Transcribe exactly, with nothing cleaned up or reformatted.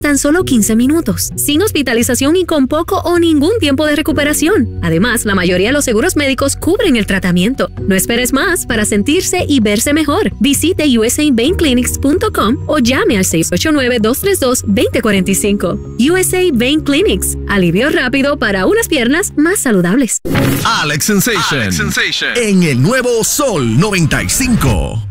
tan solo quince minutos, sin hospitalización y con poco o ningún tiempo de recuperación. Además, la mayoría de los seguros médicos cubren el tratamiento. No esperes más para sentirse y verse mejor. Visite u s a vein clinics punto com o llame al seis ocho nueve, dos tres dos, dos cero cuatro cinco. U S A Vein Clinics. Alivio rápido para unas piernas más saludables. Alex Sensation. Alex Sensation. En el nuevo Sol noventa y cinco.